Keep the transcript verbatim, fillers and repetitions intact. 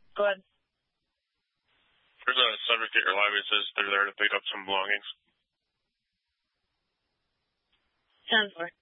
Go ahead. There's a subject at your live. It says they're there to pick up some belongings. Ten four.